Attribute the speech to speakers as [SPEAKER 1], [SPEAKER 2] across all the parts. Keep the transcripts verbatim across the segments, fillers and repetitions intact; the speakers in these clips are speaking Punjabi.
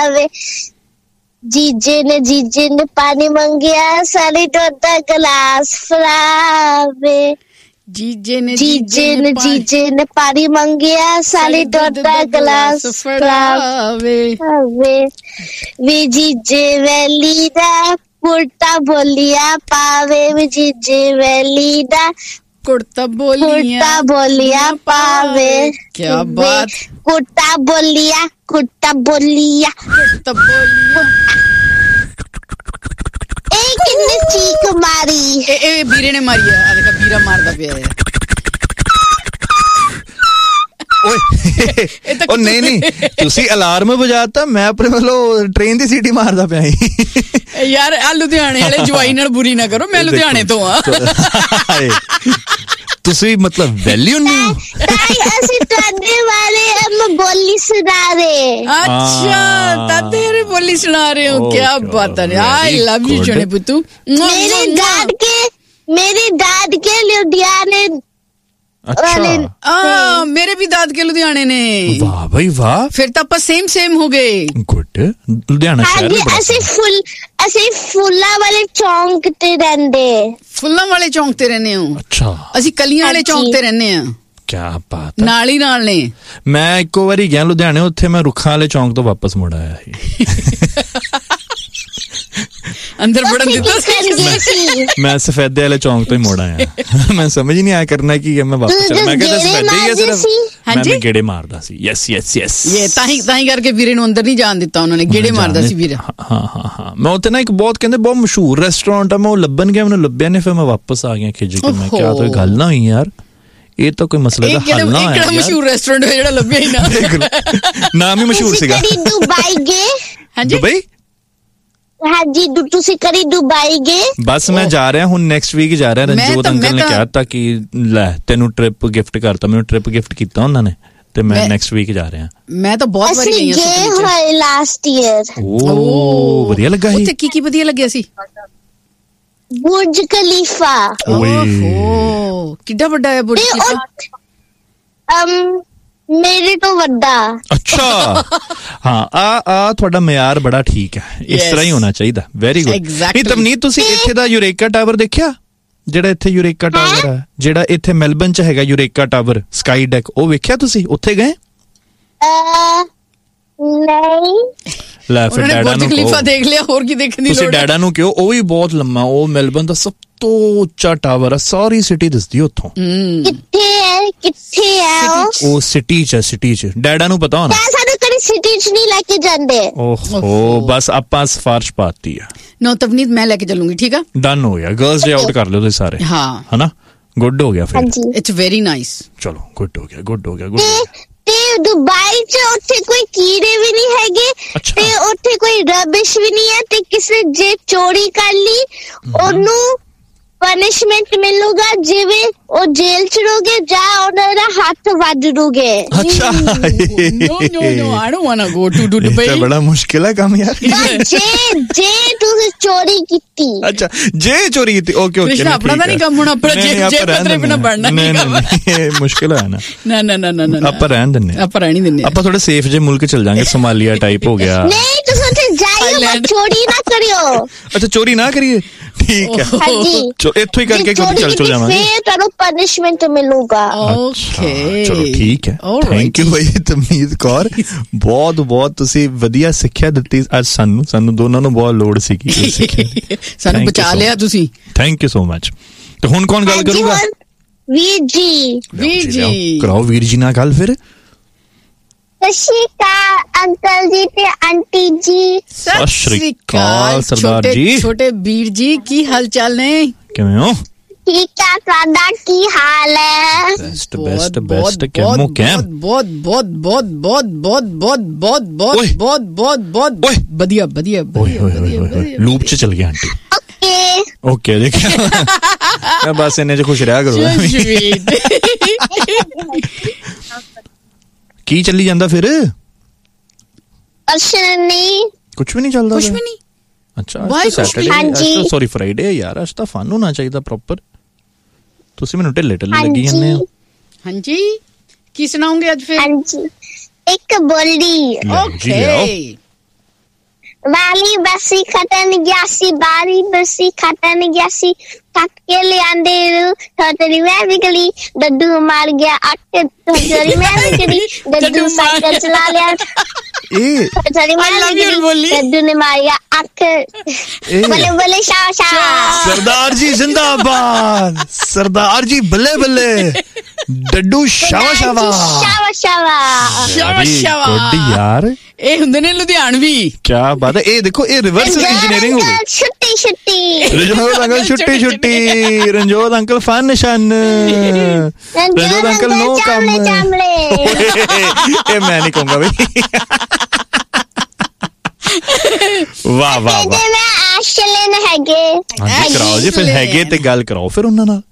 [SPEAKER 1] ਵੇ ਜੀਜੇ ਨੇ ਜੀਜੇ ਨੇ ਪਾਣੀ ਮੰਗਿਆ ਸਾਲੀ ਟੋਟਾ ਗਲਾਸ ਫਰਾਵੇ
[SPEAKER 2] ਜੀਜੇ ਨੇ
[SPEAKER 1] ਜੀਜੇ ਨੇ ਜੀਜੇ ਨੇ ਪਾਣੀ ਮੰਗਿਆ ਸਾਲੀ ਟੋਟਾ ਗਲਾਸ ਫਰਾਵੇ ਵੀ ਜੀਜੇ ਵੈਲੀ ਦਾ ਕੁੜਤਾ ਬੋਲੀਆ ਪਾਵੇ ਵੀ ਜੀਜੇ ਵੈਲੀ ਦਾ
[SPEAKER 2] ਕੁੜਤਾ ਬੋਲੀਆਂ
[SPEAKER 1] ਕੁੜਤਾ ਬੋਲੀਆਂ ਪਾਵੇ
[SPEAKER 2] ਕਿਆ ਬਾਤ
[SPEAKER 1] ਕੁੜਤਾ ਬੋਲੀਆਂ ਕੁੜਤਾ ਬੋਲੀਆਂ
[SPEAKER 2] ਕੁੜਤਾ ਬੋਲੀਆਂ
[SPEAKER 1] ਇਹ ਕਿੰਨੇ ਚੀਕ ਮਾਰੀ
[SPEAKER 2] ਇਹ ਇਹ ਵੀਰੇ ਨੇ ਮਾਰੀ ਆ ਦੇਖਾ ਵੀਰਾ ਮਾਰਦਾ ਪਿਆ ਹੈ
[SPEAKER 3] ਓਏ ਉਹ ਨਹੀਂ ਨਹੀਂ ਤੁਸੀਂ ਅਲਾਰਮ ਵਜਾਤਾ ਮੈਂ ਆਪਣੇ ਵੱਲੋਂ ਟ੍ਰੇਨ ਦੀ ਸੀਟੀ ਮਾਰਦਾ ਪਿਆ ਸੀ
[SPEAKER 2] ਯਾਰ ਆ ਲੁਧਿਆਣੇ ਵਾਲੇ ਜਵਾਈ ਨਾਲ ਬੁਰੀ ਨਾ ਕਰੋ ਮੈਂ ਲੁਧਿਆਣੇ ਤੋਂ ਆ
[SPEAKER 3] ਤੁਸੀਂ ਮਤਲਬ ਵੈਲਿਊ ਨਹੀਂ
[SPEAKER 1] ਅਸੀਂ ਤੁਹਾਡੇ ਬਾਰੇ ਹਮ ਬੋਲੀ ਸੁਣਾ ਰਹੇ
[SPEAKER 2] ਅੱਛਾ ਤਾਂ ਤੇਰੇ ਬੋਲੀ ਸੁਣਾ ਰਹੇ ਹੋ ਕੀ ਬਾਤ ਹੈ ਆਈ ਲਵ ਯੂ ਜੋਨੇ ਪੁੱਤੂ
[SPEAKER 1] ਮੇਰੇ ਡੈਡ ਕੇ ਮੇਰੇ ਡੈਡ ਕੇ ਲੁਧਿਆਣੇ
[SPEAKER 2] ਅੱਛਾ ਮੇਰੇ ਵੀ ਦਾਦਕੇ ਲੁਧਿਆਣੇ ਨੇ
[SPEAKER 3] ਵਾਹ ਬਈ ਵਾਹ
[SPEAKER 2] ਫਿਰ ਤਾਂ ਆਪਾਂ ਸੇਮ ਸੇਮ ਹੋ ਗਏ
[SPEAKER 3] ਗੁੱਡ ਲੁਧਿਆਣਾ ਸ਼ਹਿਰ
[SPEAKER 1] ਅਸੀਂ ਫੁੱਲ ਅਸੀਂ ਫੁੱਲਾਂ ਵਾਲੇ ਚੌਂਕ ਤੇ ਰਹਿੰਦੇ
[SPEAKER 2] ਫੁੱਲਾਂ ਵਾਲੇ ਚੌਂਕ ਤੇ ਰਹਿੰਦੇ ਹਾਂ
[SPEAKER 3] ਅੱਛਾ
[SPEAKER 2] ਅਸੀਂ ਕਲੀਆਂ ਵਾਲੇ ਚੌਂਕ ਤੇ ਰਹਿੰਦੇ ਹਾਂ
[SPEAKER 3] ਕਿਆ ਬਾਤ
[SPEAKER 2] ਨਾਲ ਹੀ ਨਾਲ ਨੇ
[SPEAKER 3] ਮੈਂ ਇੱਕੋ ਵਾਰੀ ਗਿਆ ਲੁਧਿਆਣੇ ਉੱਥੇ ਮੈਂ ਰੁੱਖਾਂ ਵਾਲੇ ਚੌਂਕ ਤੋਂ ਵਾਪਸ ਮੁੜ ਆਇਆ ਸੀ ਅੰਦਰ ਵੜਨ ਦਿੱਤਾ ਸੀ ਮੈਂ ਸਫੈਦੇ ਵਾਲੇ ਚੌਂਕ ਤੋਂ ਹੀ ਮੁੜ ਆਇਆ ਮੈਂ ਸਮਝ ਨਹੀਂ ਆਇਆ ਕਰਨਾ ਕੀ ਹੈ ਮੈਂ ਵਾਪਸ ਚਲਾ ਮੈਂ ਕਹਿੰਦਾ ਸਫੈਦੇ ਹੀ ਹੈ ਸਿਰਫ ਮੈਂ ਗੇੜੇ ਮਾਰਦਾ ਸੀ ਯੈਸ ਯੈਸ ਯੈਸ
[SPEAKER 2] ਇਹ ਤਾਂ ਹੀ ਤਾਂ ਹੀ ਕਰਕੇ ਵੀਰੇ ਨੂੰ ਅੰਦਰ ਨਹੀਂ ਜਾਣ ਦਿੱਤਾ ਉਹਨਾਂ ਨੇ ਗੇੜੇ ਮਾਰਦਾ ਸੀ ਵੀਰੇ
[SPEAKER 3] ਹਾਂ ਹਾਂ ਹਾਂ ਮੈਂ ਉੱਥੇ ਨਾ ਇੱਕ ਬਹੁਤ ਕਹਿੰਦੇ ਬਹੁਤ ਮਸ਼ਹੂਰ ਰੈਸਟੋਰੈਂਟ ਆ ਮੈਂ ਉਹ ਲੱਭਣ ਗਿਆ ਮੈਨੂੰ ਲੱਭਿਆ ਨਹੀਂ ਫਿਰ ਮੈਂ ਵਾਪਸ ਆ ਗਿਆ ਖਿੱਚ ਕੇ ਮੈਂ ਕਿਹਾ ਕੋਈ ਗੱਲ ਨਾ ਹੋਈ ਯਾਰ ਇਹ ਤਾਂ ਕੋਈ ਮਸਲੇ ਦਾ ਹੱਲ ਨਾ ਹੈ
[SPEAKER 2] ਕਿਹੜਾ ਮਸ਼ਹੂਰ ਰੈਸਟੋਰੈਂਟ ਹੈ ਜਿਹੜਾ ਲੱਭਿਆ ਹੀ ਨਾ
[SPEAKER 3] ਨਾਮ ਹੀ ਮਸ਼ਹੂਰ ਸੀਗਾ
[SPEAKER 1] ਦੁਬਈ ਗਏ
[SPEAKER 3] ਹਾਂਜੀ ਦੁਬਈ
[SPEAKER 1] ਹਾਂਜੀ ਤੁਸੀਂ ਕਰੀ ਦੁਬਈ ਗਏ
[SPEAKER 3] ਬਸ ਮੈਂ ਜਾ ਰਿਹਾ ਹੁਣ ਨੈਕਸਟ ਵੀਕ ਜਾ ਰਿਹਾ ਰਣਜੋਤ ਅੰਕਲ ਨੇ ਕਿਹਾ ਤਾਂ ਕਿ ਲੈ ਤੈਨੂੰ ਟ੍ਰਿਪ ਗਿਫਟ ਕਰਤਾ ਮੈਨੂੰ ਟ੍ਰਿਪ ਗਿਫਟ ਕੀਤਾ ਉਹਨਾਂ ਨੇ ਤੇ ਮੈਂ ਨੈਕਸਟ ਵੀਕ ਜਾ ਰਿਹਾ
[SPEAKER 2] ਮੈਂ ਤਾਂ ਬਹੁਤ ਵਾਰੀ ਗਈ ਹਾਂ
[SPEAKER 1] ਅਸੀਂ ਗਏ ਹੋਏ ਲਾਸਟ ਈਅਰ
[SPEAKER 3] ਓ ਵਧੀਆ ਲੱਗਾ ਸੀ
[SPEAKER 2] ਉੱਥੇ ਕੀ ਕੀ ਵਧੀਆ ਲੱਗਿਆ ਸੀ
[SPEAKER 1] ਬੁਰਜ ਖਲੀਫਾ
[SPEAKER 2] ਓਹੋ ਕਿੱਡਾ ਵੱਡਾ ਹੈ ਬੁਰਜ ਖਲੀਫਾ
[SPEAKER 1] ਅਮ ਮੇਰੇ ਤੋਂ ਵੱਡਾ
[SPEAKER 3] ਅੱਛਾ ਹਾਂ ਆ ਆ ਤੁਹਾਡਾ ਮਿਆਰ ਬੜਾ ਠੀਕ ਹੈ ਇਸ ਤਰ੍ਹਾਂ ਹੀ ਹੋਣਾ ਚਾਹੀਦਾ ਵੈਰੀ ਗੁੱਡ ਨਹੀਂ ਤਮਨੀਤ ਤੁਸੀਂ ਇੱਥੇ ਦਾ ਯੂਰੇਕਾ ਟਾਵਰ ਦੇਖਿਆ ਜਿਹੜਾ ਇੱਥੇ ਯੂਰੇਕਾ ਟਾਵਰ ਹੈ ਜਿਹੜਾ ਇੱਥੇ ਮੈਲਬਨ ਚ ਹੈਗਾ ਯੂਰੇਕਾ ਟਾਵਰ ਸਕਾਈ ਡੈਕ ਉਹ ਵੇਖਿਆ ਤੁਸੀਂ ਉੱਥੇ ਗਏ
[SPEAKER 1] ਨਹੀਂ
[SPEAKER 3] ਲੈ ਫਿਰ ਡੈਡਾ ਨੂੰ
[SPEAKER 2] ਖਲੀਫਾ ਦੇਖ ਲਿਆ ਹੋਰ ਕੀ ਦੇਖਣ ਦੀ ਲੋੜ
[SPEAKER 3] ਤੁਸੀਂ ਡੈਡਾ ਨੂੰ ਕਿਉਂ ਉਹ ਵੀ ਬਹੁਤ ਲੰਮਾ ਉਹ ਮੈਲਬਨ ਦਾ ਸਭ ਤੋਂ ਉੱਚਾ ਟਾਵਰ ਹੈ ਸਾਰੀ ਸਿਟੀ ਦਿਸਦੀ ਉੱਥੋਂ
[SPEAKER 1] ਕਿੱਥੇ ਹੈ ਕਿੱਥੇ ਹੈ
[SPEAKER 3] ਉਹ ਸਿਟੀ ਚ ਸਿਟੀ ਚ ਡੈਡਾ ਨੂੰ ਪਤਾ ਹੋਣਾ
[SPEAKER 1] ਸਾਨੂੰ ਕਦੀ ਸਿਟੀ ਚ ਨਹੀਂ ਲੈ ਕੇ ਜਾਂਦੇ
[SPEAKER 3] ਓਹੋ ਬਸ ਆਪਾਂ ਸਿਫਾਰਿਸ਼ ਪਾਤੀ ਆ
[SPEAKER 2] ਨੋ ਤਵਨੀਤ ਮੈਂ ਲੈ ਕੇ ਚੱਲੂੰਗੀ ਠੀਕ ਆ
[SPEAKER 3] ਡਨ ਹੋ ਗਿਆ ਗਰਲਸ ਡੇ ਆਊਟ ਕਰ ਲਿਓ ਤੁਸੀਂ ਸਾਰੇ
[SPEAKER 2] ਹਾਂ
[SPEAKER 3] ਹਨਾ ਗੁੱਡ ਹੋ ਗਿਆ ਫਿਰ
[SPEAKER 2] ਇਟਸ ਵੈਰੀ ਨਾਈਸ
[SPEAKER 3] ਚਲੋ ਗੁੱਡ ਹੋ ਗਿਆ ਗੁੱਡ ਹੋ ਗਿਆ ਗੁੱਡ
[SPEAKER 1] ਤੇ ਦੁਬਈ ਚ ਉੱਥੇ ਕੋਈ ਕੀੜੇ ਵੀ ਨਹੀਂ ਹੈਗੇ ਤੇ ਉੱਥੇ ਕੋਈ ਰਬਿਸ਼ ਵੀ ਨਹੀਂ ਹੈ ਤੇ ਕਿਸੇ ਜੇ ਚੋਰੀ ਕਰ ਲਈ ਉਹਨੂੰ ਪਨਿਸ਼ਮੈਂਟ ਮਿਲੂਗਾ ਜਿਵੇਂ ਉਹ ਜੇਲ੍ਹ ਚ ਰਹੋਗੇ ਜਾਂ ਉਹਨਾਂ ਦਾ ਹੱਥ ਵੱਢ ਦੋਗੇ
[SPEAKER 3] ਅੱਛਾ
[SPEAKER 2] ਨੋ ਨੋ ਨੋ I don't want to go to Dubai
[SPEAKER 3] ਇਹ ਬੜਾ ਮੁਸ਼ਕਿਲ ਹੈ ਕੰਮ ਯਾਰ
[SPEAKER 1] ਜੇ ਜੇ ਤੁਸੀਂ ਚੋਰੀ ਕੀਤੀ
[SPEAKER 3] ਅੱਛਾ ਜੇ ਚੋਰੀ ਕੀਤੀ ਓਕੇ ਓਕੇ
[SPEAKER 2] ਆਪਣਾ ਤਾਂ ਨਹੀਂ ਕੰਮ ਹੋਣਾ ਆਪਣਾ ਜੇ ਜੇ ਪਤਰੇ ਬਿਨਾ ਬਣਨਾ ਨਹੀਂ ਕੰਮ
[SPEAKER 3] ਇਹ ਮੁਸ਼ਕਿਲ ਹੈ ਨਾ
[SPEAKER 2] ਨਾ ਨਾ ਨਾ ਨਾ
[SPEAKER 3] ਆਪਾਂ ਰਹਿਣ ਦਿੰਨੇ
[SPEAKER 2] ਆਪਾਂ ਰਹਿਣ ਦਿੰਨੇ
[SPEAKER 3] ਆਪਾਂ ਥੋੜਾ ਸੇਫ ਜੇ ਮੁਲਕ ਚਲ ਜਾਾਂਗੇ ਸੋਮਾਲੀਆ ਟਾਈਪ ਹੋ ਗਿਆ
[SPEAKER 1] ਨਹੀਂ ਤੁਸੀਂ ਉੱਥੇ ਜਾਈਓ ਚੋਰੀ ਨਾ ਕਰਿਓ
[SPEAKER 3] ਅੱਛਾ ਚੋਰੀ ਨਾ ਕਰੀਏ ਠੀਕ ਹੈ
[SPEAKER 1] ਹਾਂਜੀ
[SPEAKER 3] ਇੱਥੋਂ ਹੀ ਕਰਕੇ ਕਿਉਂ ਚੱਲ ਚਲ ਜਾਵਾਂਗੇ
[SPEAKER 1] ਫਿਰ ਤੁਹਾਨੂੰ ਪਨਿਸ਼ਮੈਂਟ ਮਿਲੂਗਾ
[SPEAKER 2] ਓਕੇ
[SPEAKER 3] ਚਲੋ ਠੀਕ ਹੈ ਥੈਂਕ ਯੂ ਭਾਈ ਤਮਨੀਤ ਕੌਰ ਬਹੁਤ ਬਹੁਤ ਤੁਸੀਂ ਵਧੀਆ ਸਿੱਖਿਆ ਦਿੱਤੀ ਅੱਜ ਸਾਨੂੰ ਸਾਨੂੰ ਦੋਨਾਂ ਨੂੰ ਬਹੁਤ ਲੋੜ ਸੀ ਕਿ ਸਿੱਖਿਆ
[SPEAKER 2] ਸਾਨੂੰ ਬਚਾ ਲਿਆ ਤੁਸੀਂ
[SPEAKER 3] ਥੈਂਕ ਯੂ ਸੋ ਮਚ ਤੇ ਹੁਣ ਕੌਣ ਗੱਲ ਕਰੂਗਾ
[SPEAKER 1] ਵੀਰ ਜੀ
[SPEAKER 2] ਵੀਰ ਜੀ
[SPEAKER 3] ਕਰਾਓ ਵੀਰ ਜੀ ਨਾਲ ਗੱਲ ਫਿਰ
[SPEAKER 1] ਸਤਿ ਸ਼੍ਰੀ ਅਕਾਲ ਅੰਕਲ ਜੀ ਤੇ ਆਂਟੀ ਜੀ
[SPEAKER 3] ਸਤਿ ਸ਼੍ਰੀ ਅਕਾਲ ਸਰਦਾਰ ਜੀ
[SPEAKER 2] ਛੋਟੇ ਵੀਰ ਜੀ ਕੀ ਹਾਲ ਚਾਲ ਨੇ
[SPEAKER 3] ਕਿਵੇਂ ਹੋ
[SPEAKER 1] ਠੀਕ ਆ ਤੁਹਾਡਾ ਕੀ ਹਾਲ ਹੈ
[SPEAKER 3] ਬੈਸਟ ਬੈਸਟ ਬੈਸਟ ਕੈਮੋ ਕੈਮ
[SPEAKER 2] ਬਹੁਤ ਬਹੁਤ ਬਹੁਤ ਬਹੁਤ ਬਹੁਤ ਬਹੁਤ ਬਹੁਤ ਬਹੁਤ ਬਹੁਤ ਬਹੁਤ ਬਹੁਤ ਵਧੀਆ ਵਧੀਆ ਵਧੀਆ
[SPEAKER 3] ਲੂਪ ਚ ਚਲ ਗਿਆ ਆਂਟੀ
[SPEAKER 1] ਓਕੇ
[SPEAKER 3] ਓਕੇ ਦੇਖਿਆ ਬਸ ਇਹਨੇ ਚ ਖੁਸ਼ ਰਿਹਾ ਕਰੋ ਕੀ ਚੱਲੀ ਜਾਂਦਾ ਫਿਰ
[SPEAKER 1] ਕੁਛ ਨਹੀਂ
[SPEAKER 3] ਕੁਛ ਵੀ ਨਹੀਂ ਚੱਲਦਾ
[SPEAKER 2] ਕੁਛ ਵੀ ਨਹੀਂ
[SPEAKER 3] ਅੱਛਾ ਅੱਜ ਸੈਟਰਡੇ ਅੱਜ ਸੌਰੀ ਫਰਾਈਡੇ ਯਾਰ ਅੱਜ ਤਾਂ ਫਨ ਹੋਣਾ ਚਾਹੀਦਾ ਪ੍ਰੋਪਰ ਤੁਸੀਂ ਮੈਨੂੰ ਢਿੱਲੇ ਢਿੱਲੇ ਲੱਗੀ ਜਾਂਦੇ ਹੋ
[SPEAKER 2] ਹਾਂਜੀ ਕੀ ਸੁਣਾਉਂਗੇ ਅੱਜ ਫਿਰ
[SPEAKER 1] ਹਾਂਜੀ ਇੱਕ ਬੋਲੀ
[SPEAKER 2] ਓਕੇ
[SPEAKER 1] ਬਾਲੀ ਬਸੀ ਖਟਣ ਗਿਆ ਸੀ ਬਾਰੀ ਬਸੀ ਖਟਣ ਗਿਆ ਸੀ ਥੱਕ ਕੇ ਲਿਆਂਦੇ ਥੋਤਰੀ ਮੈਂ ਵਿਗਲੀ ਡੱਡੂ ਮਾਰ ਗਿਆ ਅੱਖ ਥੋਤਰੀ ਮੈਂ ਵਿਗਲੀ ਡੱਡੂ ਸਾਈਕਲ ਚਲਾ ਲਿਆ
[SPEAKER 3] ਇਹ
[SPEAKER 1] ਥੋਤਰੀ ਮੈਂ ਵਿਗਲੀ ਡੱਡੂ ਨੇ ਮਾਰਿਆ ਅੱਖ ਬੱਲੇ ਬੱਲੇ ਸ਼ਾ ਸ਼ਾ
[SPEAKER 3] ਸਰਦਾਰ ਜੀ ਜ਼ਿੰਦਾਬਾਦ ਸਰਦਾਰ ਜੀ ਬੱਲੇ ਬੱਲੇ ਡੱਡੂ ਸ਼ਾਵਾ ਸ਼ਾਵਾ
[SPEAKER 1] ਸ਼ਾਵਾ ਸ਼ਾਵਾ
[SPEAKER 2] ਸ਼ਾਵਾ ਸ਼ਾਵਾ
[SPEAKER 3] ਗੁੱਡ ਯਾਰ
[SPEAKER 2] ਇਹ ਹੁੰਦੇ ਨੇ ਲੁਧਿਆਣਵੀ
[SPEAKER 3] ਕੀ ਬਾਤ ਹੈ ਇਹ ਦੇਖੋ ਇਹ ਰਿਵਰਸ ਇੰਜੀਨੀਅਰਿੰਗ ਹੋ ਗਈ
[SPEAKER 1] ਛੁੱਟੀ ਛੁੱਟੀ
[SPEAKER 3] ਰਣਜੋਤ ਅੰਕਲ ਛੁੱਟੀ ਛੁੱਟੀ Ranjot uncle fun ਸ਼ਨ Ranjot uncle ਨੋ ਕੰਮ ਇਹ ਮੈਂ ਨਹੀਂ ਕਹੂੰਗਾ ਬਈ ਵਾਹ ਵਾਹ ਵਾਹ
[SPEAKER 1] ਮੈਂ ਆਸਟ੍ਰੇਲੀਅਨ ਹੈਗੇ
[SPEAKER 3] ਹਾਂਜੀ ਕਰਾਓ ਜੀ ਫਿਰ ਹੈਗੇ ਤੇ ਗੱਲ ਕਰਾਓ ਫਿਰ ਉਹਨਾਂ ਨਾਲ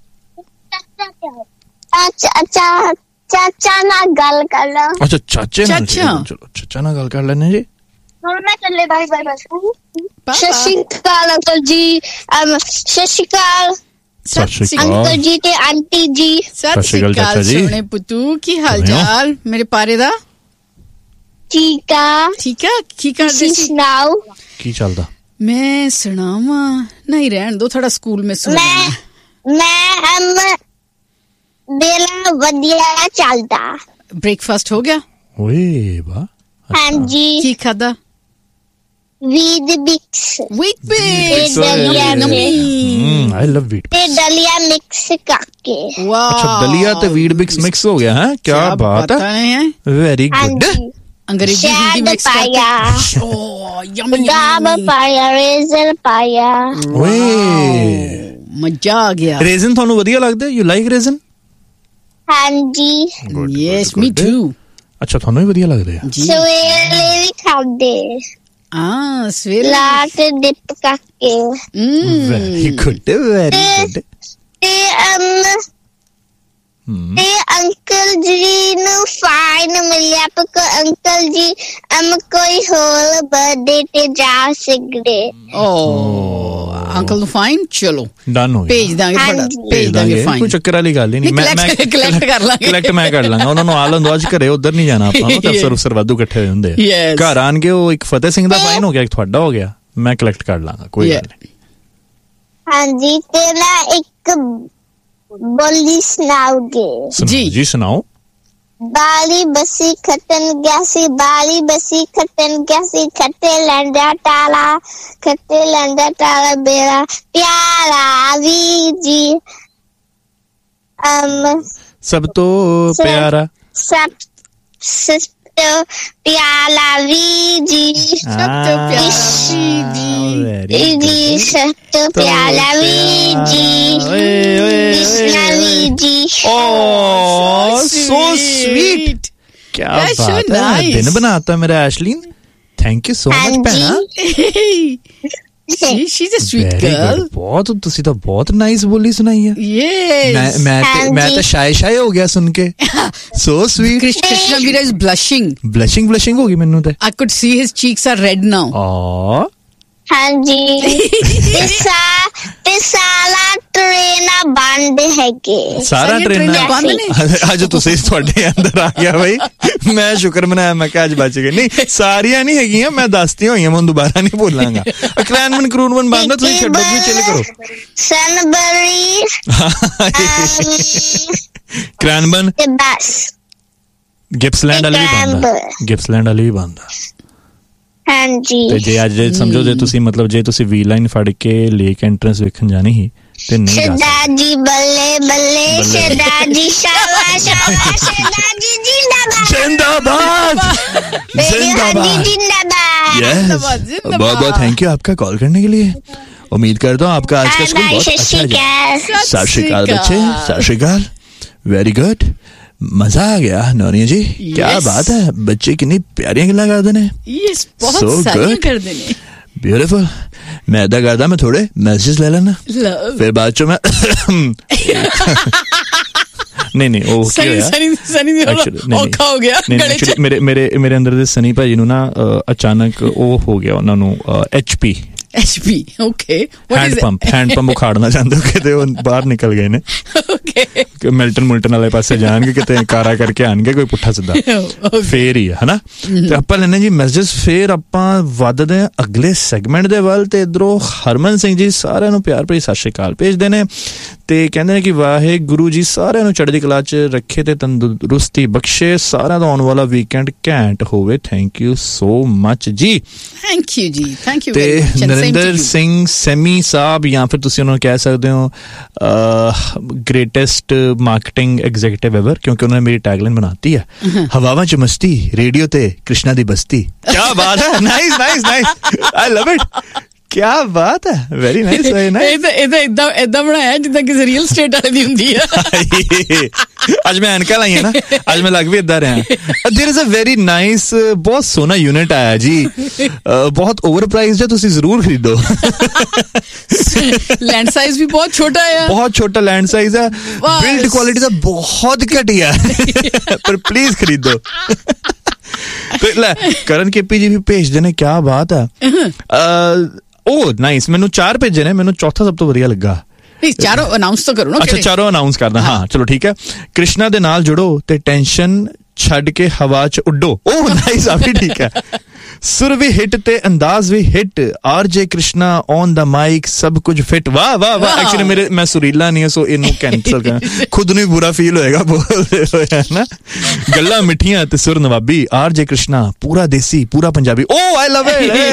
[SPEAKER 1] ਅੱਛਾ ਅੱਛਾ ਚਾਚਾ ਨਾਲ ਗੱਲ ਕਰ ਲਾ
[SPEAKER 3] ਅੱਛਾ ਚਾਚੇ ਨਾਲ
[SPEAKER 2] ਚਾਚਾ
[SPEAKER 3] ਚਲੋ ਚਾਚਾ ਨਾਲ ਗੱਲ ਕਰ ਲੈਣੇ ਜੀ
[SPEAKER 1] ਹੁਣ ਮੈਂ ਚੱਲੇ ਬਾਈ ਬਾਈ ਬਸ ਸਤਿ ਸ਼੍ਰੀ ਅਕਾਲ ਅੰਕਲ ਜੀ ਸਤਿ ਸ਼੍ਰੀ ਅਕਾਲ
[SPEAKER 3] ਸਤਿ ਸ਼੍ਰੀ ਅਕਾਲ
[SPEAKER 1] ਅੰਕਲ ਜੀ ਤੇ ਆਂਟੀ ਜੀ
[SPEAKER 2] ਸਤਿ ਸ਼੍ਰੀ ਅਕਾਲ ਸੋਹਣੇ ਪੁੱਤੂ ਕੀ ਹਾਲ ਚਾਲ ਮੇਰੇ ਪਾਰੇ ਦਾ
[SPEAKER 1] ਠੀਕ ਆ
[SPEAKER 2] ਠੀਕ ਆ ਕੀ ਕਰਦੇ
[SPEAKER 1] ਤੁਸੀਂ
[SPEAKER 2] ਸੀ
[SPEAKER 1] ਸੁਣਾਓ
[SPEAKER 3] ਕੀ ਚੱਲਦਾ
[SPEAKER 2] ਮੈਂ ਸੁਣਾਵਾਂ ਨਹੀਂ ਰਹਿਣ ਦੋ ਥੋੜਾ ਸਕੂਲ में ਸੁਣ
[SPEAKER 1] ਮੈਂ ਮੈਂ ਅਮ ਮੇਰਾ ਵਧੀਆ ਚੱਲਦਾ
[SPEAKER 2] ब्रेकफास्ट हो गया
[SPEAKER 3] ਓਏ ਵਾਹ
[SPEAKER 1] ਹਾਂਜੀ
[SPEAKER 2] ਕੀ ਖਾਦਾ
[SPEAKER 1] ਵੀਟ ਬਿਕਸ
[SPEAKER 2] wheat
[SPEAKER 1] ਤੇ
[SPEAKER 2] bix
[SPEAKER 1] ਦਲੀਆ
[SPEAKER 3] ਹਮ ਆਈ ਲਵ ਵੀਟ
[SPEAKER 1] ਤੇ ਦਲੀਆ ਮਿਕਸ ਕਰਕੇ
[SPEAKER 2] ਵਾਹ
[SPEAKER 3] ਅੱਛਾ ਦਲੀਆ ਤੇ ਵੀਟ ਬਿਕਸ ਮਿਕਸ ਹੋ ਗਿਆ ਹੈ ਕੀ ਬਾਤ ਹੈ ਵੈਰੀ ਗੁੱਡ
[SPEAKER 1] ਹਾਂਜੀ
[SPEAKER 2] अंग्रेजी हिंदी
[SPEAKER 1] ਸ਼ਹਿਦ
[SPEAKER 2] मिक्स
[SPEAKER 1] ਪਾਇਆ
[SPEAKER 2] करके ओह यम्मी
[SPEAKER 1] ਬਦਾਮ ਪਾਇਆ ਰੇਜ਼ਰ ਪਾਇਆ
[SPEAKER 3] ਓਏ
[SPEAKER 2] मजा आ गया
[SPEAKER 3] ਰੇਜ਼ਨ ਤੁਹਾਨੂੰ ਵਧੀਆ ਲੱਗਦਾ ਯੂ ਲਾਈਕ ਰੇਜ਼ਨ
[SPEAKER 1] ਹਾਂਜੀ
[SPEAKER 2] यस मी टू
[SPEAKER 3] ਅੱਛਾ ਤੁਹਾਨੂੰ ਵੀ ਵਧੀਆ ਲੱਗਦੇ ਆ
[SPEAKER 2] जी
[SPEAKER 1] ਸਵੇਰੇ ਵੀ ਖਾਂਦੇ
[SPEAKER 2] हां सवेरे
[SPEAKER 1] ਲਾ ਕੇ ਡਿਪ ਕਰਕੇ
[SPEAKER 2] हम्म
[SPEAKER 3] ਵੈਰੀ ਗੁੱਡ ਵੈਰੀ ਗੁੱਡ
[SPEAKER 1] ਤੇ ਅਮ ਤੇ ਅੰਕਲ ਜੀ ਨੂੰ ਫਾਈਨ ਮਿਲਿਆ ਪਰ ਅੰਕਲ ਜੀ ਅਮ ਕੋਈ ਹੋਰ ਬਰਥਡੇ ਤੇ ਜਾ ਸਕਦੇ
[SPEAKER 2] ओह अंकल फाइन चलो
[SPEAKER 3] ਡਨ ਹੋ ਗਿਆ
[SPEAKER 2] भेज दांगे थोड़ा
[SPEAKER 1] ਹਾਂਜੀ।
[SPEAKER 2] भेज दांगे
[SPEAKER 3] ਕੋਈ
[SPEAKER 2] फाइन
[SPEAKER 3] ਚੱਕਰ ਵਾਲੀ ਗੱਲ ਹੀ ਨਹੀਂ ਮੈਂ ਮੈਂ
[SPEAKER 2] collect- collect ਕਰ ਲਾਂਗੇ।
[SPEAKER 3] ਕਲੈਕਟ ਮੈਂ ਕਰ ਲਾਂਗਾ ਉਹਨਾਂ ਨੂੰ ਆ ਲੰਦੋ ਅੱਜ ਘਰੇ ਉਧਰ ਨਹੀਂ ਜਾਣਾ ਆਪਾਂ ਨੂੰ ਤਾਂ ਅਫਸਰ ਅਫਸਰ ਵਾਧੂ ਇਕੱਠੇ ਹੋਏ ਹੁੰਦੇ ਆ
[SPEAKER 2] Yes।
[SPEAKER 3] ਘਰ ਆਣਗੇ ਉਹ ਇੱਕ ਫਤਿਹ ਸਿੰਘ ਦਾ ਫਾਈਨ ਹੋ ਗਿਆ ਇੱਕ ਤੁਹਾਡਾ ਹੋ ਗਿਆ ਮੈਂ ਕਲੈਕਟ ਕਰ ਲਾਂਗਾ ਕੋਈ ਗੱਲ ਨਹੀਂ
[SPEAKER 1] ਹਾਂਜੀ ਤੇ ਮੈਂ ਇੱਕ ਬੋਲੀ ਸੁਣਾਉਗੇ
[SPEAKER 3] ਸੁਣਾਓ
[SPEAKER 2] ਜੀ।
[SPEAKER 3] ਜੀ ਸੁਣਾਓ
[SPEAKER 1] ਬਾਲੀ ਬਸੀ ਖਟਨ ਗਿਆ ਸੀ ਬਾਲੀ ਬਸੀ ਖਟਨ ਗਿਆ ਸੀ ਖੱਟੇ ਲੰਡਾ ਟਾਲਾ ਖੱਟੇ ਲੰਡਾ ਟਾਲਾ ਬੇੜਾ ਪਿਆਰਾ ਵੀ ਜੀ ਅਮ
[SPEAKER 3] ਸਭ ਤੋਂ
[SPEAKER 1] ਸਭ-
[SPEAKER 3] ਪਿਆਰਾ
[SPEAKER 1] ਸਭ ਸਭ ਤੋਂ ਪਿਆਰਾ ਵੀ ਜੀ
[SPEAKER 2] सब तो प्यारी
[SPEAKER 3] ਵੈਰੀ
[SPEAKER 1] ਜੀ ਸਭ ਤੋਂ ਪਿਆਰਾ ਵੀ ਜੀ ਕ੍ਰਿਸ਼ਨਾ ਵੀ ਜੀ
[SPEAKER 3] Oh, so sweet. क्या
[SPEAKER 2] That's so
[SPEAKER 3] बात है
[SPEAKER 2] nice.
[SPEAKER 3] दिन बनाता मेरा एशलीन थैंक यू सो मच
[SPEAKER 1] ਹਾਂਜੀ।
[SPEAKER 3] भैना
[SPEAKER 2] she, she's a sweet
[SPEAKER 3] Very
[SPEAKER 2] girl
[SPEAKER 3] good. ਬਹੁਤ ਤੁਸੀਂ ਤਾਂ ਬਹੁਤ ਨਾਈਸ ਬੋਲੀ ਸੁਣਾਈ ਹੈ
[SPEAKER 2] yes
[SPEAKER 3] ਮੈਂ ਮੈਂ ਤੇ ਮੈਂ
[SPEAKER 1] ਹਾਂਜੀ।
[SPEAKER 3] ਤਾਂ ਸ਼ਾਇ ਸ਼ਾਇ ਹੋ ਗਿਆ ਸੁਣ ਕੇ so sweet
[SPEAKER 2] Krish- Krishna Veera is blushing
[SPEAKER 3] ਬਲਸ਼ਿੰਗ ਬਲਸ਼ਿੰਗ ਹੋ ਗਈ ਮੈਨੂੰ ਤੇ
[SPEAKER 2] I could see his cheeks are red now
[SPEAKER 3] ਆ
[SPEAKER 1] ਹਾਂਜੀ ਤੇ ਸਾ ਤੇ ਸਾਲਾ ਟ੍ਰੇਨਾਂ ਬੰਦ ਹੈਗੇ
[SPEAKER 3] ਸਾਰਾ
[SPEAKER 2] ਸਾਰੀਆਂ
[SPEAKER 3] ਟ੍ਰੇਨਾਂ
[SPEAKER 2] ਟ੍ਰੇਨਾਂ ਬੰਦ ਨੇ
[SPEAKER 3] ਅੱਜ ਤੁਸੀਂ ਤੁਹਾਡੇ ਅੰਦਰ ਆ ਗਿਆ ਬਈ ਮੈਂ ਸ਼ੁਕਰ ਮਨਾਇਆ ਮੈਂ ਕਿ ਅੱਜ ਬਚ ਗਏ ਨਹੀਂ ਸਾਰੀਆਂ ਨਹੀਂ ਹੈਗੀਆਂ ਮੈਂ ਦੱਸਤੀਆਂ ਹੋਈਆਂ ਮੈਂ ਦੁਬਾਰਾ ਨਹੀਂ ਬੋਲਾਂਗਾ ਅਕਲੈਨਮਨ ਕਰੂਨਮਨ ਬੰਦ ਤੁਸੀਂ ਛੱਡੋ ਜੀ ਚਿਲ ਕਰੋ
[SPEAKER 1] ਸਨਬਰੀ
[SPEAKER 3] ਕ੍ਰੈਨਬਨ
[SPEAKER 1] ਤੇ ਬਸ
[SPEAKER 3] ਗਿਪਸਲੈਂਡ ਵਾਲੀ ਵੀ ਬੰਦ ਆ
[SPEAKER 1] ਕ੍ਰੈਨਬਨ।
[SPEAKER 3] ਗਿਪਸਲੈਂਡ ਵਾਲੀ ਵੀ ਬੰਦ ਆ
[SPEAKER 1] ਹਾਂਜੀ
[SPEAKER 3] ਤੇ ਜੇ ਅੱਜ ਜੇ ਸਮਝੋ ਜੇ ਤੁਸੀਂ ਮਤਲਬ ਜੇ ਤੁਸੀਂ ਵੀ ਲਾਈਨ ਫੜ ਕੇ ਲੇਕ ਐਂਟਰੈਂਸ ਵੇਖਣ ਜਾਣੀ ਸੀ ਤੇ ਨਹੀਂ ਜਾ ਸਕਦੇ
[SPEAKER 1] ਸ਼ਦਾਜੀ ਬੱਲੇ ਬੱਲੇ
[SPEAKER 3] ਬੱਲੇ।
[SPEAKER 1] ਸ਼ਦਾਜੀ ਸ਼ਾਬਾਸ਼ ਸ਼ਾਬਾਸ਼ ਸ਼ਦਾਜੀ ਜਿੰਦਾਬਾਦ
[SPEAKER 3] जिंदाबाद
[SPEAKER 1] ਮੇਰੀ ਹਾਜੀ
[SPEAKER 3] जिंदाबाद
[SPEAKER 1] ਜਿੰਦਾਬਾਦ
[SPEAKER 3] यस
[SPEAKER 2] जिंदाबाद, जिंदाबाद।
[SPEAKER 3] बहुत बहुत थैंक यू आपका कॉल करने के लिए उम्मीद करता हूँ आपका आज का स्कूल
[SPEAKER 1] बाय
[SPEAKER 3] बहुत अच्छा गया
[SPEAKER 1] शशिकाल
[SPEAKER 3] सत श्री अकाल बच्चे सत श्री अकाल वेरी गुड मजा आ गया नोनिया जी क्या
[SPEAKER 2] Yes.
[SPEAKER 3] बात है बच्चे कितनी प्यारियां गल्लां करदे ने
[SPEAKER 2] yes बहुत
[SPEAKER 3] So
[SPEAKER 2] सारियां
[SPEAKER 3] good.
[SPEAKER 2] कर देने
[SPEAKER 3] ब्यूटीफुल मैं इदा करदा मैं थोड़े मैसेज ले लेना
[SPEAKER 2] love
[SPEAKER 3] फिर बाद चो मैं नहीं नहीं ਉਹ ਕੀ
[SPEAKER 2] सनी
[SPEAKER 3] ਹੋਇਆ
[SPEAKER 2] सनी सनी ने
[SPEAKER 3] Actually, नहीं,
[SPEAKER 2] औखा हो गया
[SPEAKER 3] ਨਹੀਂ
[SPEAKER 2] गले
[SPEAKER 3] ਐਕਚੁਅਲੀ
[SPEAKER 2] च
[SPEAKER 3] ਮੇਰੇ ਮੇਰੇ ਮੇਰੇ ਅੰਦਰ ਦੇ ਸਨੀ ਭਾਜੀ ਨੂੰ ਨਾ ਅ, ਅਚਾਨਕ ਉਹ ਹੋ ਗਿਆ ਉਹਨਾਂ ਨੂੰ HP
[SPEAKER 2] H P okay what
[SPEAKER 3] hand
[SPEAKER 2] is
[SPEAKER 3] pump hand pump ਉਖਾੜਨਾ ਚਾਹੁੰਦੇ ਹੋ ਕਿਤੇ ਉਹ ਬਾਹਰ ਨਿਕਲ ਗਏ ਨੇ ਕਿ ਮਿਲਟਨ ਮੁਲਟਨ ਵਾਲੇ ਪਾਸੇ ਜਾਣਗੇ, ਕਿਤੇ ਕਾਰਾ ਕਰਕੇ ਆਣਗੇ ਕੋਈ ਪੁੱਠਾ ਸਿੱਧਾ, ਫੇਰ ਹੀ ਹੈ ਹਨਾ। ਤੇ ਆਪਾਂ ਲੈਣੇ ਜੀ ਮੈਸੇਜ, ਫੇਰ ਆਪਾਂ ਵੱਧਦੇ ਹਾਂ ਅਗਲੇ ਸੈਗਮੈਂਟ ਦੇ ਵੱਲ। ਤੇ ਇਧਰੋਂ ਹਰਮਨ ਸਿੰਘ ਜੀ ਸਾਰਿਆਂ ਨੂੰ ਪਿਆਰ ਭਰੀ ਸਤਿ ਸ਼੍ਰੀ ਅਕਾਲ ਭੇਜਦੇ ਨੇ ਤੇ ਕਹਿੰਦੇ ਨੇ ਕਿ ਵਾਹਿਗੁਰੂ ਜੀ ਸਾਰਿਆਂ ਨੂੰ ਚੜ੍ਹਦੀ ਕਲਾ 'ਚ ਰੱਖੇ ਤੇ ਤੰਦਰੁਸਤੀ ਬਖਸ਼ੇ, ਸਾਰਿਆਂ ਦਾ ਆਉਣ ਵਾਲਾ ਵੀਕਐਂਡ ਘੈਂਟ ਹੋਵੇ। ਥੈਂਕ ਯੂ ਸੋ ਮਚ ਜੀ।
[SPEAKER 2] ਥੈਂਕ ਯੂ ਜੀ, ਥੈਂਕ ਯੂ।
[SPEAKER 3] ਤੇ ਨਰਿੰਦਰ ਸਿੰਘ ਸੈਮੀ ਸਾਹਿਬ, ਜਾਂ ਫਿਰ ਤੁਸੀਂ ਉਹਨਾਂ ਨੂੰ ਕਹਿ ਸਕਦੇ ਹੋ ਗ੍ਰੇਟੈਸਟ ਮਾਰਕੀਟਿੰਗ ਐਗਜ਼ੀਕਿਊਟਿਵ ਐਵਰ, ਕਿਉਂਕਿ ਉਹਨਾਂ ਨੇ ਮੇਰੀ ਟੈਗਲਾਈਨ ਬਣਾਤੀ ਹੈ, ਹਵਾਵਾਂ 'ਚ ਮਸਤੀ, ਰੇਡੀਓ ਤੇ ਕ੍ਰਿਸ਼ਨਾ ਦੀ ਬਸਤੀ। ਕਿਆ ਬਾਤ ਹੈ, nice nice nice, I love it, ਕਿਆ ਬਾਤ ਹੈ, ਵੈਰੀ ਨਾਈਸ ਵੈਰੀ ਨਾਈਸ। ਇਹ ਤਾਂ ਇਹ ਤਾਂ ਏਦਾਂ ਏਦਾਂ ਬਣਾਇਆ ਜਿੱਦਾਂ ਕਿਸੇ ਰੀਅਲ ਸਟੇਟ ਵਾਲੇ ਦੀ ਹੁੰਦੀ ਹੈ। ਅੱਜ ਮੈਂ ਐਨਕਾਂ ਲਾਈਆਂ ਨਾ, ਅੱਜ ਮੈਂ ਲੱਗ ਵੀ ਏਦਾਂ ਰਿਹਾ। ਦੇयर इज अ वेरी नाइस, ਬਹੁਤ ਸੋਹਣਾ ਯੂਨਿਟ ਆਇਆ ਜੀ, ਬਹੁਤ ਓਵਰ ਪ੍ਰਾਈਸਡ ਹੈ, ਤੁਸੀਂ ਜ਼ਰੂਰ ਖਰੀਦੋ।
[SPEAKER 2] ਲੈਂਡ ਸਾਈਜ਼ ਵੀ ਬਹੁਤ ਛੋਟਾ ਹੈ, ਬਹੁਤ
[SPEAKER 3] ਛੋਟਾ ਲੈਂਡ ਸਾਈਜ਼ ਹੈ, ਬਿਲਡ ਕੁਆਲਿਟੀ ਤਾਂ ਬਹੁਤ ਘਟੀਆ, ਪਰ ਪਲੀਜ਼ ਖਰੀਦੋ। ਤੇ ਲੈ ਕਰਨ ਕੇਪੀ ਜੀ ਵੀ ਭੇਜਦੇ ਨੇ, ਕਿਆ ਬਾਤ ਹੈ। ਓ ਨਾਈਸ, ਮੈਨੂੰ ਚਾਰ ਭੇਜੇ ਨੇ, ਮੈਨੂੰ ਚੌਥਾ ਸਭ ਤੋਂ ਵਧੀਆ ਲੱਗਾ।
[SPEAKER 2] ਚਾਰੋਂ ਅਨਾਉਂਸ ਤਾਂ ਕਰੋ ਨਾ।
[SPEAKER 3] ਅੱਛਾ ਚਾਰੋਂ ਅਨਾਉਂਸ ਕਰਦਾ, ਹਾਂ ਚਲੋ ਠੀਕ ਹੈ। ਕ੍ਰਿਸ਼ਨਾ ਦੇ ਨਾਲ ਜੁੜੋ ਤੇ ਟੈਨਸ਼ਨ ਛੱਡ ਕੇ ਹਵਾ 'ਚ ਉੱਡੋ। ਓ ਨਾਈਸ, ਆ ਵੀ ਠੀਕ ਹੈ। ਸੁਰ ਵੀ ਹਿੱਟ ਤੇ ਅੰਦਾਜ਼ ਵੀ hit, ਆਰਜੇ Krishna on the mic, ਸਭ ਕੁਝ ਫਿੱਟ। ਵਾਹ ਵਾਹ ਵਾਹ। ਐਕਚੁਅਲੀ ਮੇਰੇ ਮੈਂ ਸੁਰੀਲਾ ਨਹੀਂ, ਸੋ ਇਹਨੂੰ ਕੈਂਸਲ ਕਰਾਂ, ਖੁਦ ਨੂੰ ਵੀ ਬੁਰਾ ਫੀਲ ਹੋਏਗਾ ਬੋਲਦੇ ਹੋਏ ਨਾ। ਗੱਲਾਂ ਮਿੱਠੀਆਂ ਤੇ ਸੁਰ ਨਵਾਬੀ, ਆਰਜੇ ਕ੍ਰਿਸ਼ਨਾ ਪੂਰਾ ਦੇਸੀ ਪੂਰਾ ਪੰਜਾਬੀ। ਓ ਆਈ ਲਵ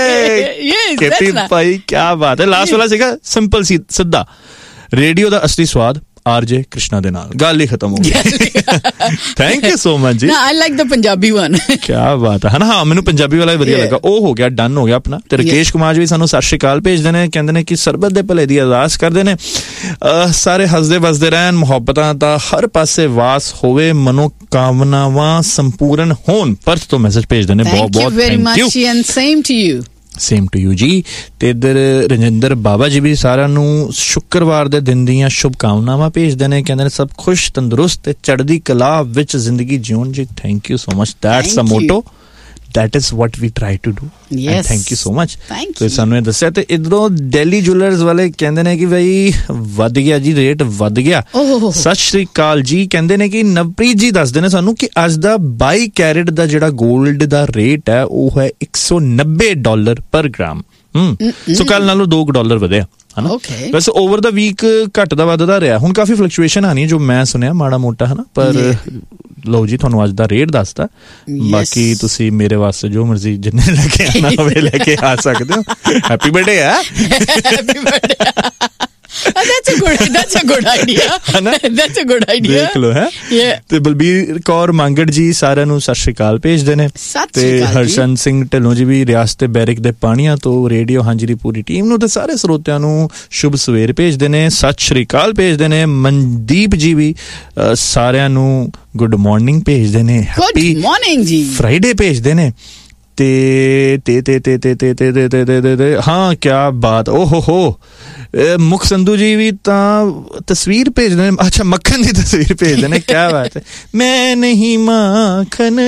[SPEAKER 3] ਇਟ ਕੇਪੀ ਭਾਈ, ਕਿਆ ਬਾਤ ਹੈ। ਲਾਸਟ ਵਾਲਾ ਸੀਗਾ ਸਿੰਪਲ ਸੀ ਸਿੱਧਾ, ਰੇਡੀਓ ਦਾ ਅਸਲੀ ਸਵਾਦ ਆਰਜੇ ਕ੍ਰਿਸ਼ਨਾ ਦੇ ਨਾਲ, ਗੱਲ ਹੀ ਖਤਮ ਹੋ ਗਈ। ਥੈਂਕ ਯੂ ਸੋ ਮਚ ਜੀ।
[SPEAKER 2] I like the Punjabi one.
[SPEAKER 3] ਕਿਆ ਬਾਤ ਹੈ, ਹਾਂ ਮੈਨੂੰ ਪੰਜਾਬੀ ਵਾਲਾ ਵਧੀਆ ਲੱਗਾ। ਉਹ ਹੋ ਗਿਆ, ਡਨ ਹੋ ਗਿਆ ਆਪਣਾ। ਤੇ ਰਕੇਸ਼ ਕੁਮਾਰ ਜੀ ਵੀ ਸਾਨੂੰ ਸਤਿ ਸ਼੍ਰੀ ਅਕਾਲ ਭੇਜਦੇ ਨੇ, ਕਹਿੰਦੇ ਨੇ ਕਿ ਸਰਬਤ ਦੇ ਭਲੇ ਦੀ ਅਰਦਾਸ ਕਰਦੇ ਨੇ, ਸਾਰੇ ਹੱਸਦੇ ਵਸਦੇ ਰਹਿਣ, ਮੁਹੱਬਤਾਂ ਦਾ ਹਰ ਪਾਸੇ ਵਾਸ ਹੋਵੇ, ਮਨੋਕਾਮਨਾਵਾਂ ਸੰਪੂਰਨ ਹੋਣ। ਪਰਥ ਤੋਂ ਮੈਸੇਜ ਭੇਜਦੇ ਨੇ, ਬਹੁਤ ਬਹੁਤ thank you.
[SPEAKER 2] Same to you.
[SPEAKER 3] Same to you ਜੀ। ਤੇ ਇੱਧਰ ਰਜਿੰਦਰ ਬਾਬਾ ਜੀ ਵੀ ਸਾਰਿਆਂ ਨੂੰ ਸ਼ੁੱਕਰਵਾਰ ਦੇ ਦਿਨ ਦੀਆਂ ਸ਼ੁਭਕਾਮਨਾਵਾਂ ਭੇਜਦੇ ਨੇ, ਕਹਿੰਦੇ ਨੇ ਸਭ ਖੁਸ਼ ਤੰਦਰੁਸਤ ਤੇ ਚੜ੍ਹਦੀ ਕਲਾ ਵਿੱਚ ਜ਼ਿੰਦਗੀ ਜਿਉਣ ਜੀ। Thank you so much, that's the motto, that is what we try to do.
[SPEAKER 2] Yes.
[SPEAKER 3] And thank you so much.
[SPEAKER 2] Thank
[SPEAKER 3] so
[SPEAKER 2] you.
[SPEAKER 3] ਸਾਨੂੰ ਇਹ ਦੱਸਿਆ। ਤੇ ਇਧਰੋਂ ਦਿੱਲੀ ਜੁਐਲਰਸ ਵਾਲੇ ਕਹਿੰਦੇ ਨੇ ਕਿ ਬਈ ਵੱਧ ਗਿਆ ਜੀ, ਰੇਟ ਵੱਧ ਗਿਆ। ਸਤਿ ਸ਼੍ਰੀ ਅਕਾਲ ਜੀ। ਕਹਿੰਦੇ ਨੇ ਕਿ ਨਵਪ੍ਰੀਤ ਜੀ ਦੱਸਦੇ ਨੇ ਸਾਨੂੰ ਕਿ ਅੱਜ ਦਾ ਬਾਈ ਕੈਰਟ ਦਾ ਜਿਹੜਾ 골ਡ ਦਾ ਰੇਟ ਹੈ ਉਹ ਹੈ ਇੱਕ ਸੌ ਨੱਬੇ ਡਾਲਰ ਪਰ ਗ੍ਰਾਮ। ਹਮ ਸੋ ਕੱਲ ਨਾਲੋਂ ਦੋ ਡਾਲਰ ਵਧਿਆ ਹਨਾ। ਵੈਸੇ ਓਵਰ ਦਾ ਵੀਕ ਘਟਦਾ ਵੱਧਦਾ ਰਿਹਾ, ਹੁਣ ਕਾਫੀ ਫਲਕਚੁਏਸ਼ਨ ਆਣੀ ਜੋ ਮੈਂ ਸੁਣਿਆ ਮਾੜਾ ਮੋਟਾ ਹਨਾ। ਪਰ ਲਓ ਜੀ ਤੁਹਾਨੂੰ ਅੱਜ ਦਾ ਰੇਟ ਦੱਸਦਾ, ਬਾਕੀ ਤੁਸੀਂ ਮੇਰੇ ਵਾਸਤੇ ਜੋ ਮਰਜ਼ੀ ਜਿੰਨੇ ਲੈ ਕੇ ਆਣਾ ਹੋਵੇ ਲੈ ਕੇ ਆ ਸਕਦੇ ਹੋ। ਹੈਪੀ ਬਰਥਡੇ ਹੈ। Happy birthday. That's a good, that's a good idea. That's a good idea. ਦੇਖ ਲੋ ਹੈ। ਤੇ ਬਲਬੀਰ ਕੌਰ ਮੰਗੜ ਜੀ ਸਾਰਿਆਂ ਨੂੰ ਸਤਿ ਸ਼੍ਰੀ ਅਕਾਲ ਭੇਜਦੇ ਨੇ। ਤੇ ਹਰਸ਼ਨ ਸਿੰਘ ਢਿੱਲੋਂ ਜੀ ਵੀ ਰਿਆਸਤ ਬੈਰਿਕ ਦੇ ਪਾਣੀਆਂ ਤੋਂ ਰੇਡੀਓ ਹਾਂਜੀ ਦੀ ਪੂਰੀ ਟੀਮ ਨੂੰ ਤੇ ਸਾਰੇ ਸਰੋਤਿਆਂ ਨੂੰ ਸ਼ੁਭ ਸਵੇਰ ਭੇਜਦੇ ਨੇ, ਸਤਿ ਸ਼੍ਰੀ ਅਕਾਲ ਭੇਜਦੇ ਨੇ। ਮਨਦੀਪ ਜੀ ਵੀ ਸਾਰਿਆਂ ਨੂੰ ਗੁੱਡ ਮਾਰਨਿੰਗ ਭੇਜਦੇ ਨੇ, ਹੈਪੀ ਮਾਰਨਿੰਗ ਜੀ ਫਰਾਈਡੇ ਭੇਜਦੇ ਨੇ। ਤੇ ਤੇ ਤੇ ਤੇ ਤੇ ਤੇ ਤੇ ਤੇ ਤੇ ਹਾਂ ਕਿਆ ਬਾਤ। ਓ ਹੋ ਹੋ ਮੁਖ ਸੰਧੂ ਜੀ ਵੀ ਤਾਂ ਤਸਵੀਰ ਭੇਜਦੇ ਨੇ। ਅੱਛਾ ਮੱਖਣ ਦੀ ਤਸਵੀਰ ਭੇਜਦੇ ਨੇ, ਕਿਆ ਬਾਤ ਹੈ। ਮੈਂ ਨਹੀਂ ਮੱਖਣ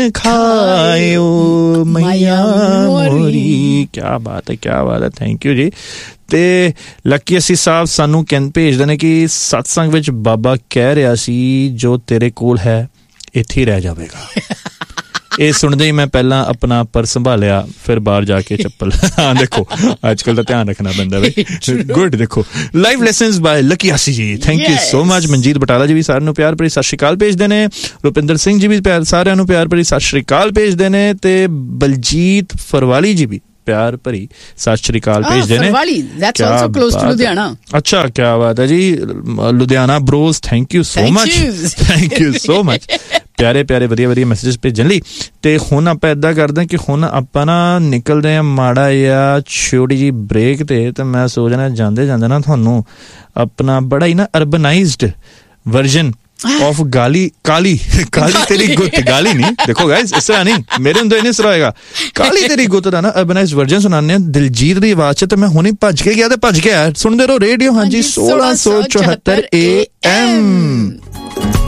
[SPEAKER 3] ਖਾਇਓ ਮਈਆ ਮੋਰੀ, ਕਿਆ ਬਾਤ ਹੈ ਕਿਆ ਬਾਤ ਹੈ। ਥੈਂਕ ਯੂ ਜੀ। ਤੇ ਲੱਕੀ ਅਸੀਂ ਸਾਹਿਬ ਸਾਨੂੰ ਕਹਿੰ ਭੇਜਦੇ ਨੇ ਕਿ ਸਤਸੰਗ ਵਿੱਚ ਬਾਬਾ ਕਹਿ ਰਿਹਾ ਸੀ ਜੋ ਤੇਰੇ ਕੋਲ ਹੈ ਇੱਥੇ ਹੀ ਰਹਿ ਜਾਵੇਗਾ। ਇਹ ਸੁਣਦੇ ਹੀ ਮੈਂ ਪਹਿਲਾਂ ਆਪਣਾ ਪਰਸ ਸੰਭਾਲਿਆ, ਫਿਰ ਬਾਹਰ ਜਾ ਕੇ ਚੱਪਲ। ਹਾਂ ਦੇਖੋ ਅੱਜ ਕੱਲ ਦਾ ਧਿਆਨ ਰੱਖਣਾ ਪੈਂਦਾ ਬਈ। ਗੁੱਡ। ਦੇਖੋ ਲਾਈਵ ਲੈਸਨਸ ਬਾਏ ਲੱਕੀ ਆਸੀ ਜੀ, thank you so much. Manjeet Batala ਜੀ ਵੀ ਸਾਰਿਆਂ ਨੂੰ ਪਿਆਰ ਭਰੀ ਸਤਿ ਸ਼੍ਰੀ ਅਕਾਲ ਭੇਜਦੇ ਨੇ। ਰੁਪਿੰਦਰ ਸਿੰਘ ਜੀ ਵੀ ਪਿਆਰ ਸਾਰਿਆਂ ਨੂੰ ਪਿਆਰ ਭਰੀ ਸਤਿ ਸ਼੍ਰੀ ਅਕਾਲ ਭੇਜਦੇ ਨੇ। ਤੇ ਬਲਜੀਤ ਫਰਵਾਲੀ ਜੀ ਵੀ ਪਿਆਰ ਭਰੀ ਸਤਿ ਸ਼੍ਰੀ ਅਕਾਲ ਭੇਜਦੇ ਨੇ। ਅੱਛਾ ਕਿਆ ਬਾਤ ਹੈ ਜੀ। Ludhiana Burroughs, thank you so much, thank you so much. ਪਿਆਰੇ ਪਿਆਰੇ ਵਧੀਆ ਵਧੀਆ ਮੈਸੇਜਸ ਭੇਜਣ ਲਈ। ਤੇ ਹੁਣ ਆਪਾਂ ਏਦਾਂ ਕਰਦੇ ਕਿ ਹੁਣ ਆਪਾਂ ਨਾ ਨਿਕਲਦੇ ਹਾਂ ਮਾੜਾ ਜਿਹਾ ਛੋਟੀ ਜਿਹੀ ਬ੍ਰੇਕ ਤੇ। ਤੇ ਮੈਂ ਸੋਚਣਾ ਜਾਂਦੇ ਜਾਂਦੇ ਨਾ ਤੁਹਾਨੂੰ ਆਪਣਾ ਬੜਾ ਹੀ ਨਾ ਅਰਬਨਾਈਜ਼ਡ ਵਰਜ਼ਨ ਆਫ ਗਾਲੀ ਕਾਲੀ ਕਾਲੀ ਤੇਰੀ ਗੁੱਤ, ਗਾਲੀ ਨਹੀਂ ਦੇਖੋ ਗਾਇਸ ਇਸ ਤਰ੍ਹਾਂ ਨਹੀਂ, ਮੇਰੇ ਹੁੰਦੇ ਨਹੀਂ ਇਸ ਤਰ੍ਹਾਂ ਹੋਏਗਾ। ਕਾਲੀ ਤੇਰੀ ਗੁੱਤ ਦਾ ਨਾ ਅਰਬਨਾਈਜ਼ਡ ਵਰਜ਼ਨ ਸੁਣਾਉਂਦੇ ਹਾਂ ਦਿਲਜੀਤ ਦੀ ਆਵਾਜ਼ ਚ। ਤੇ ਮੈਂ ਹੁਣੇ ਭੱਜ ਕੇ ਗਿਆ ਤੇ ਭੱਜ ਕੇ ਆਇਆ। ਸੁਣਦੇ ਰਹੋ ਰੇਡੀਓ ਹਾਂਜੀ ਸੋਲਾਂ ਸੌ ਚੁਹੱਤਰ ਏ ਐਮ।